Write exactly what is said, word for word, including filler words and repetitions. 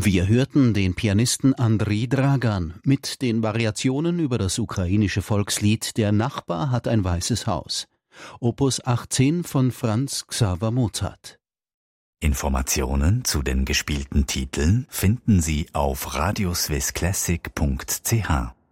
Wir hörten den Pianisten Andrei Dragan mit den Variationen über das ukrainische Volkslied Der Nachbar hat ein weißes Haus, Opus achtzehn von Franz Xaver Mozart. Informationen zu den gespielten Titeln finden Sie auf radioswissclassic punkt c h.